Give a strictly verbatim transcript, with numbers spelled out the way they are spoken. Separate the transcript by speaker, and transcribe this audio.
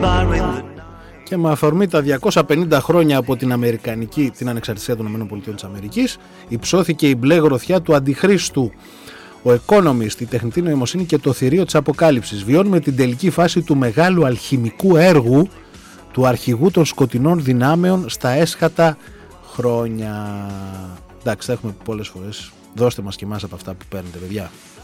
Speaker 1: Και με αφορμή τα διακόσια πενήντα χρόνια από την Αμερικανική, την ανεξαρτησία των ΗΠΑ, υψώθηκε η μπλε γροθιά του Αντιχρίστου. Ο Economist, η τεχνητή νοημοσύνη και το θηρίο της αποκάλυψης. Βιώνουμε την τελική φάση του μεγάλου αλχημικού έργου του αρχηγού των σκοτεινών δυνάμεων στα έσχατα χρόνια. Εντάξει, θα έχουμε πολλές φορές. Δώστε μας και εμάς από αυτά που παίρνετε, παιδιά.